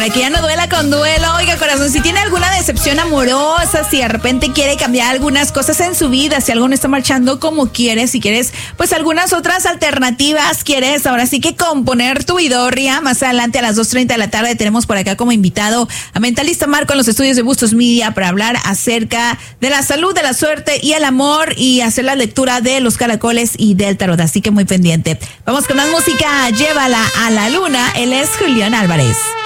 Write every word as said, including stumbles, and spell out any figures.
Para que ya no duela con duelo. Oiga, corazón, si tiene alguna decepción amorosa, si de repente quiere cambiar algunas cosas en su vida, si algo no está marchando como quieres, si quieres, pues algunas otras alternativas quieres, ahora sí que componer tu vidorria. Más adelante a las dos treinta de la tarde tenemos por acá como invitado a Mentalista Marco en los estudios de Bustos Media para hablar acerca de la salud, de la suerte y el amor y hacer la lectura de los caracoles y del tarot. Así que muy pendiente. Vamos con más música. Llévala a la luna. Él es Julián Álvarez.